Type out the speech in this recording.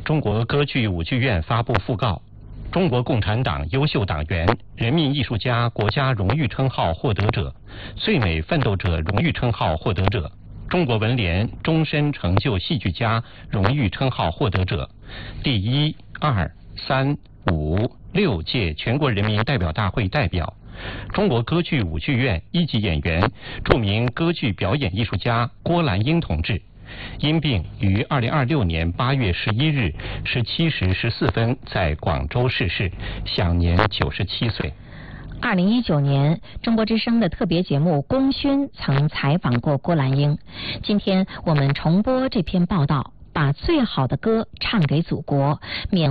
中国歌剧舞剧院发布讣告：中国共产党优秀党员、人民艺术家国家荣誉称号获得者、最美奋斗者荣誉称号获得者、中国文联终身成就戏剧家荣誉称号获得者、第1、2、3、5、6届全国人民代表大会代表、中国歌剧舞剧院一级演员、著名歌剧表演艺术家郭兰英同志，因病于2026年8月11日17时14分在广州逝世，享年97岁。 2019年，中国之声的特别节目《功勋》曾采访过郭兰英。今天我们重播这篇报道，把最好的歌唱给祖国，缅